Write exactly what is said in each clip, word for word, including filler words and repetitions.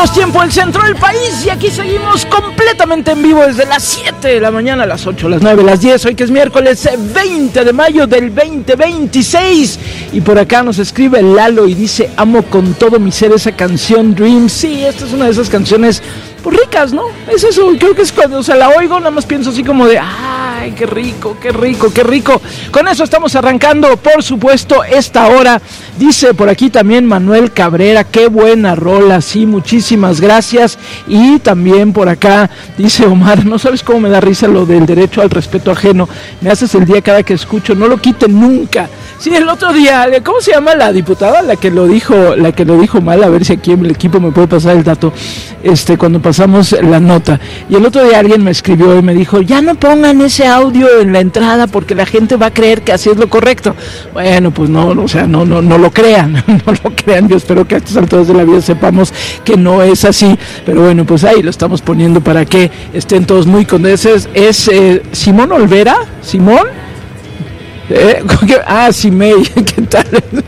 minutos, tiempo del centro del país, y aquí seguimos completamente en vivo desde las siete de la mañana, a las ocho, las nueve, las diez, hoy que es miércoles veinte de mayo del veinte veintiséis, y por acá nos escribe Lalo y dice: amo con todo mi ser esa canción Dreams. Sí, esta es una de esas canciones pues ricas, ¿no? Es eso, creo que es cuando, o sea, la oigo, nada más pienso así como de, ay, qué rico, qué rico, qué rico. Con eso estamos arrancando, por supuesto, esta hora. Dice por aquí también Manuel Cabrera, qué buena rola, sí, muchísimas gracias. Y también por acá dice Omar, no sabes cómo me da risa lo del derecho al respeto ajeno, me haces el día cada que escucho, no lo quiten nunca. Sí, el otro día, ¿cómo se llama la diputada? La que lo dijo, la que lo dijo mal, a ver si aquí en el equipo me puede pasar el dato, este, cuando pasamos la nota. Y el otro día alguien me escribió y me dijo, ya no pongan ese audio en la entrada porque la gente va a creer que así es lo correcto. Bueno, pues no, o sea, no, no, no lo crean, no lo crean. Yo espero que a estas alturas de la vida sepamos que no es así. Pero bueno, pues ahí lo estamos poniendo para que estén todos muy contentos. Es eh, Simón Olvera, Simón. Eh, ah, sí, May, ¿qué tal?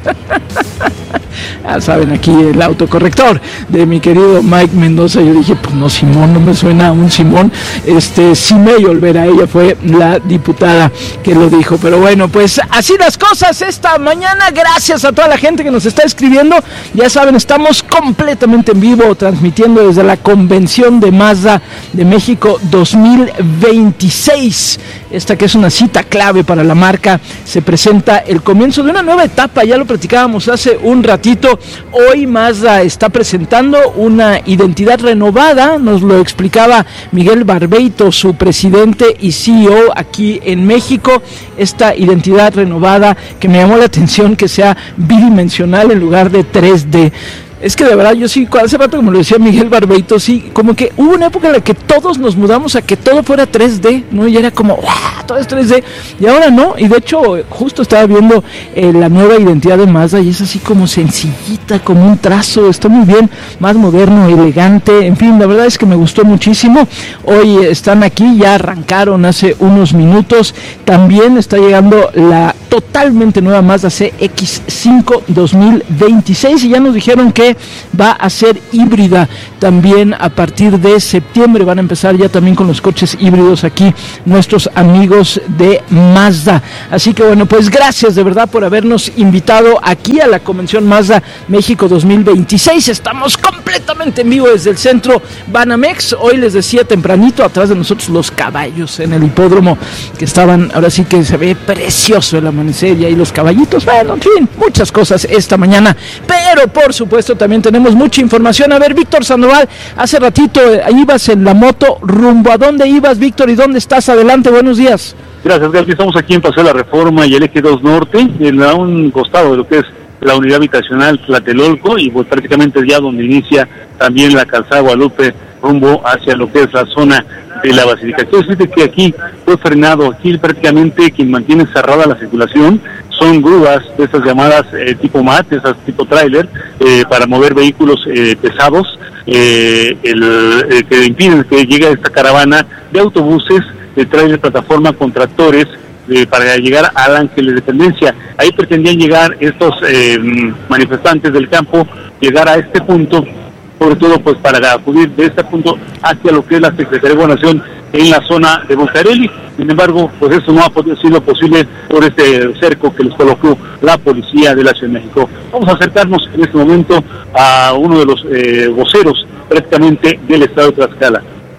Ah, saben, aquí el autocorrector de mi querido Mike Mendoza. Yo dije, pues no, Simón, no me suena a un Simón. Este, Simei Olvera, ella fue la diputada que lo dijo. Pero bueno, pues así las cosas esta mañana. Gracias a toda la gente que nos está escribiendo. Ya saben, estamos completamente en vivo, transmitiendo desde la Convención de Mazda de México dos mil veintiséis. Esta que es una cita clave para la marca. Se presenta el comienzo de una nueva etapa, ya lo platicábamos hace un ratito. Hoy Mazda está presentando una identidad renovada, nos lo explicaba Miguel Barbeito, su presidente y C E O aquí en México. Esta identidad renovada que me llamó la atención que sea bidimensional en lugar de tres D. Es que de verdad yo sí, hace rato como lo decía Miguel Barbeito, sí, como que hubo una época en la que todos nos mudamos a que todo fuera tres D, ¿no? Y era como, ¡wow! Todo es tres D, y ahora no. Y de hecho, justo estaba viendo eh, la nueva identidad de Mazda y es así como sencillita, como un trazo, está muy bien, más moderno, elegante, en fin, la verdad es que me gustó muchísimo. Hoy están aquí, ya arrancaron hace unos minutos. También está llegando la totalmente nueva Mazda C X cinco dos mil veintiséis y ya nos dijeron que va a ser híbrida también a partir de septiembre. Van a empezar ya también con los coches híbridos aquí nuestros amigos de Mazda. Así que bueno, pues gracias de verdad por habernos invitado aquí a la Convención Mazda México dos mil veintiséis. Estamos completamente en vivo desde el centro Banamex. Hoy les decía tempranito, atrás de nosotros los caballos en el hipódromo que estaban, ahora sí que se ve precioso el amanecer y ahí los caballitos. Bueno, en fin, muchas cosas esta mañana, pero por supuesto también tenemos mucha información. A ver, Víctor Sandoval, hace ratito eh, ibas en la moto, rumbo a dónde ibas, Víctor, y dónde estás. Adelante, buenos días. Gracias, Gaby. Estamos aquí en Paseo de la Reforma y el Eje dos Norte, en a un costado de lo que es la unidad habitacional Tlatelolco, y pues prácticamente ya donde inicia también la calzada Guadalupe rumbo hacia lo que es la zona de la Basílica. Quiero decirte que aquí fue frenado, aquí prácticamente quien mantiene cerrada la circulación son grúas de estas llamadas eh, tipo M A T, esas tipo tráiler, eh, para mover vehículos eh, pesados, eh, el, eh, que impiden que llegue esta caravana de autobuses, de tráiler plataforma con tractores, eh, para llegar al Ángel de Dependencia. Ahí pretendían llegar estos eh, manifestantes del campo, llegar a este punto, sobre todo pues para acudir de este punto hacia lo que es la Secretaría de Gobernación en la zona de Bucareli. Sin embargo, pues eso no ha sido posible por este cerco que les colocó la policía de la Ciudad de México. Vamos a acercarnos en este momento a uno de los eh, voceros prácticamente del estado de Tlaxcala.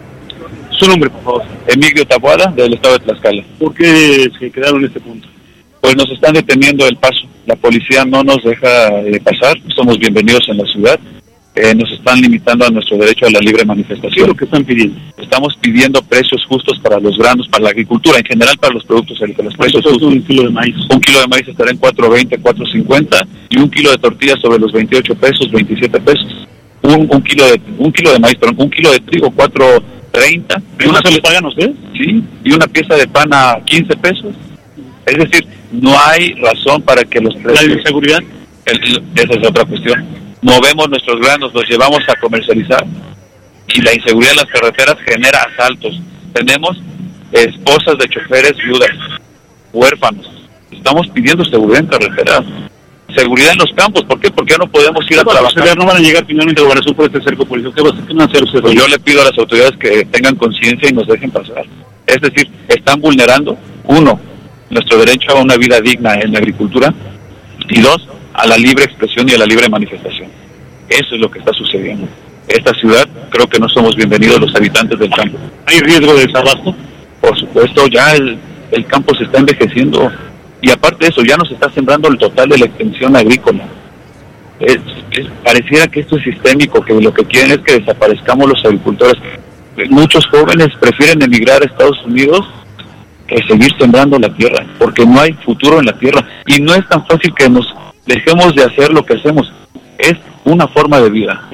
Su nombre, por favor. Emilio Taboada, del estado de Tlaxcala. ¿Por qué se quedaron en este punto? Pues nos están deteniendo el paso. La policía no nos deja eh, pasar. Somos bienvenidos en la ciudad. Eh, nos están limitando a nuestro derecho a la libre manifestación. ¿Qué es lo que están pidiendo? Estamos pidiendo precios justos para los granos, para la agricultura, en general para los productos agrícolas. Precios justos. Un kilo de maíz. Un kilo de maíz estará en cuatro veinte, cuatro cincuenta y un kilo de tortillas sobre los veintiocho pesos, veintisiete pesos. Un, un kilo de un kilo de maíz, perdón, un kilo de trigo, cuatro treinta. ¿Y una se le pagan a ustedes? Sí, y una pieza de pan a quince pesos. Es decir, no hay razón para que los precios... ¿La inseguridad? El, esa es otra cuestión. Movemos nuestros granos, los llevamos a comercializar y la inseguridad en las carreteras genera asaltos. Tenemos esposas de choferes viudas, huérfanos. Estamos pidiendo seguridad en carreteras. seguridad en los campos. ¿Por qué? Porque ya no podemos ir a trabajar. No van a llegar finalmente a gobernación por este cerco policial. ¿Qué van a hacer ustedes? Pues yo le pido a las autoridades que tengan conciencia y nos dejen pasar. Es decir, están vulnerando, uno, nuestro derecho a una vida digna en la agricultura, y dos, a la libre expresión y a la libre manifestación. Eso es lo que está sucediendo. Esta ciudad, creo que no somos bienvenidos los habitantes del campo. ¿Hay riesgo de desabasto? Por supuesto, ya el, el campo se está envejeciendo, y aparte de eso, ya nos está sembrando el total de la extensión agrícola. Es, es, pareciera que esto es sistémico, que lo que quieren es que desaparezcamos los agricultores. Muchos jóvenes prefieren emigrar a Estados Unidos que seguir sembrando la tierra, porque no hay futuro en la tierra, y no es tan fácil que nos dejemos de hacer lo que hacemos. Es una forma de vida.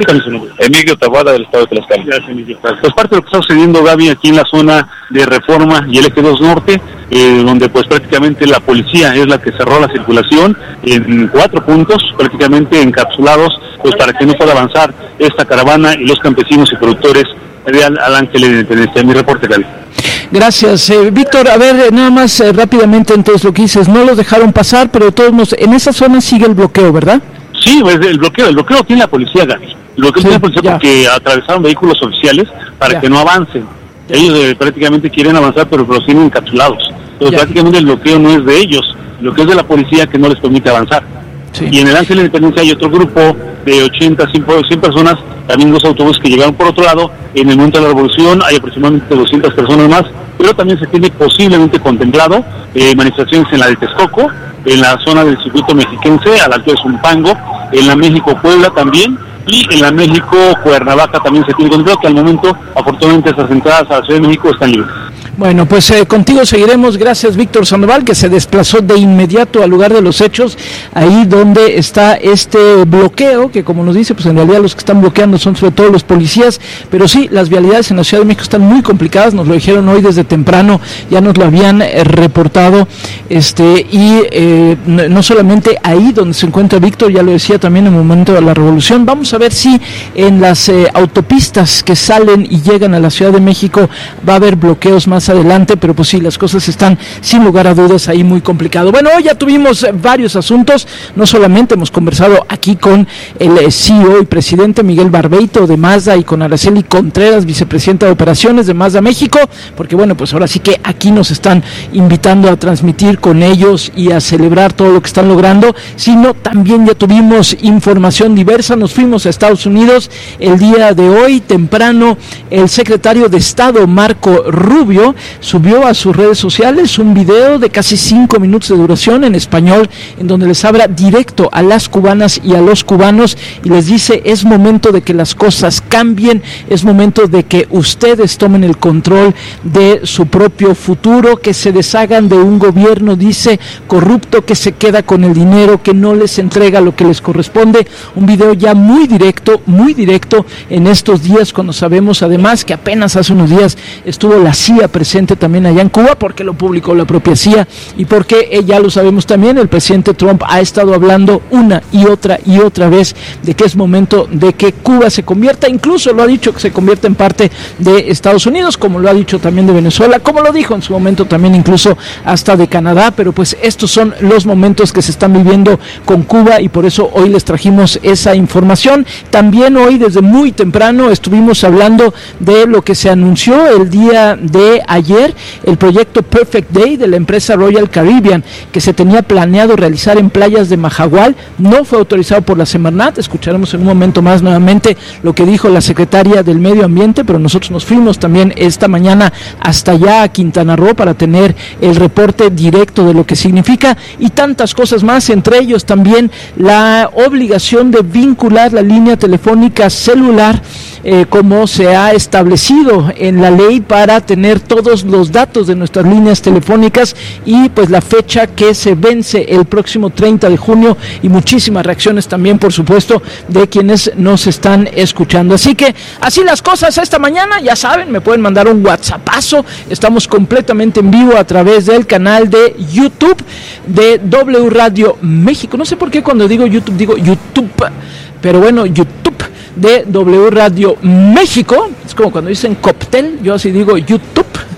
Emilio Taboada, del estado de Tlaxcala. Gracias, Emilio. Pues parte de lo que está sucediendo, Gaby, aquí en la zona de Reforma y el Eje dos Norte, eh, donde pues prácticamente la policía es la que cerró la circulación en cuatro puntos, prácticamente encapsulados, pues para que no pueda avanzar esta caravana y los campesinos y productores de Al, al Ángel de Independencia. Mi reporte, Gaby. Gracias, eh, Víctor. A ver, eh, nada más eh, rápidamente, entonces lo que dices, no los dejaron pasar, pero de todos modos, en esa zona sigue el bloqueo, ¿verdad? Sí, pues el bloqueo, el bloqueo tiene la policía, Gaby. El bloqueo sí, tiene la policía ya. Porque atravesaron vehículos oficiales para ya. que no avancen. Ellos eh, prácticamente quieren avanzar, pero, pero siguen encapsulados. Entonces ya. prácticamente el bloqueo no es de ellos, lo que es de la policía que no les permite avanzar. Sí. Y en el Ángel de Independencia hay otro grupo de ochenta, cien personas, también dos autobuses que llegaron por otro lado. En el momento de la revolución hay aproximadamente doscientas personas más, pero también se tiene posiblemente contemplado eh, manifestaciones en la de Texcoco, en la zona del circuito mexiquense, a la altura de Zumpango, en la México-Puebla también, y en la México-Cuernavaca también se tiene contemplado, que al momento, afortunadamente, estas entradas a la Ciudad de México están libres. Bueno, pues eh, contigo seguiremos. Gracias, Víctor Sandoval, que se desplazó de inmediato al lugar de los hechos, ahí donde está este bloqueo, que como nos dice, pues en realidad los que están bloqueando son sobre todo los policías, pero sí, las vialidades en la Ciudad de México están muy complicadas, nos lo dijeron hoy desde temprano, ya nos lo habían eh, reportado, este y eh, no, no solamente ahí donde se encuentra Víctor, ya lo decía también en el momento de la revolución. Vamos a ver si en las eh, autopistas que salen y llegan a la Ciudad de México va a haber bloqueos más adelante, pero pues sí, las cosas están sin lugar a dudas ahí muy complicado. Bueno, hoy ya tuvimos varios asuntos, no solamente hemos conversado aquí con el C E O y presidente Miguel Barbeito de Mazda y con Araceli Contreras, vicepresidenta de operaciones de Mazda México, porque bueno, pues ahora sí que aquí nos están invitando a transmitir con ellos y a celebrar todo lo que están logrando, sino también ya tuvimos información diversa. Nos fuimos a Estados Unidos el día de hoy, temprano, el secretario de Estado Marco Rubio subió a sus redes sociales un video de casi cinco minutos de duración en español, en donde les habla directo a las cubanas y a los cubanos y les dice: es momento de que las cosas cambien, es momento de que ustedes tomen el control de su propio futuro, que se deshagan de un gobierno, dice, corrupto, que se queda con el dinero, que no les entrega lo que les corresponde. Un video ya muy directo, muy directo en estos días, cuando sabemos además que apenas hace unos días estuvo la C I A presente también allá en Cuba, porque lo publicó la propia C I A y porque eh, ya lo sabemos también, el presidente Trump ha estado hablando una y otra y otra vez de que es momento de que Cuba se convierta, incluso lo ha dicho, que se convierta en parte de Estados Unidos, como lo ha dicho también de Venezuela, como lo dijo en su momento también incluso hasta de Canadá. Pero pues estos son los momentos que se están viviendo con Cuba y por eso hoy les trajimos esa información. También hoy desde muy temprano estuvimos hablando de lo que se anunció el día de ayer, el proyecto Perfect Day de la empresa Royal Caribbean, que se tenía planeado realizar en playas de Majagual, no fue autorizado por la Semarnat. Escucharemos en un momento más nuevamente lo que dijo la secretaria del Medio Ambiente, pero nosotros nos fuimos también esta mañana hasta allá a Quintana Roo para tener el reporte directo de lo que significa y tantas cosas más, entre ellos también la obligación de vincular la línea telefónica celular eh, como se ha establecido en la ley para tener todos los datos de nuestras líneas telefónicas, y pues la fecha que se vence el próximo treinta de junio, y muchísimas reacciones también, por supuesto, de quienes nos están escuchando. Así que así las cosas esta mañana, ya saben, me pueden mandar un WhatsAppazo, estamos completamente en vivo a través del canal de YouTube de W Radio México. No sé por qué cuando digo YouTube digo YouTube, pero bueno, YouTube de W Radio México, es como cuando dicen cóctel, yo así digo YouTube,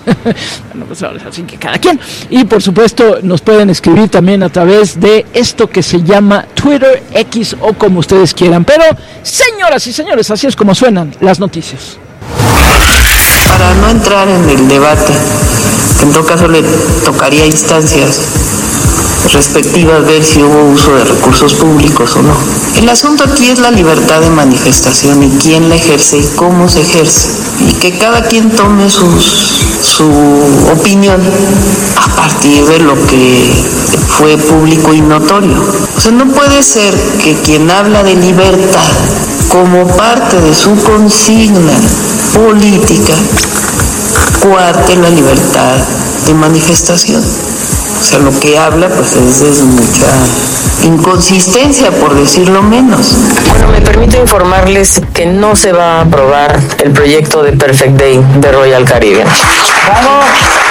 Bueno, pues ahora así que cada quien. Y por supuesto nos pueden escribir también a través de esto que se llama Twitter, X o como ustedes quieran. Pero, señoras y señores, así es como suenan las noticias. Para no entrar en el debate, que en todo caso le tocaría instancias respectivas ver si hubo uso de recursos públicos o no. El asunto aquí es la libertad de manifestación y quién la ejerce y cómo se ejerce. Y que cada quien tome sus, su opinión a partir de lo que fue público y notorio. O sea, no puede ser que quien habla de libertad como parte de su consigna política coarte la libertad de manifestación. O sea, lo que habla pues es de mucha inconsistencia, por decirlo menos. Bueno, me permito informarles que no se va a aprobar el proyecto de Perfect Day de Royal Caribbean. ¡Vamos!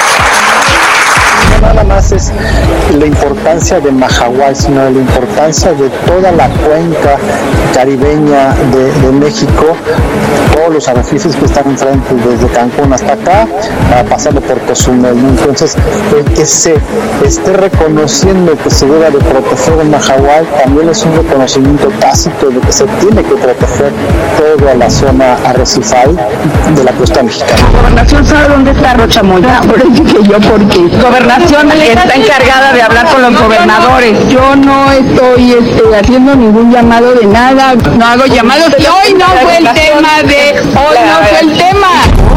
No nada más es la importancia de Mahahual, sino la importancia de toda la cuenca caribeña de, de México, todos los arrecifes que están enfrente, desde Cancún hasta acá, pasando por Cozumel. Entonces, el que se esté reconociendo que se debe de proteger el Mahahual también es un reconocimiento tácito de que se tiene que proteger toda la zona arrecifal de la costa mexicana. La gobernación sabe dónde está Rocha Moya. Por eso dije yo, porque gobernación está encargada de hablar con los gobernadores. Yo no estoy este, haciendo ningún llamado de nada, no hago llamados y hoy no fue el tema de, hoy no fue el tema.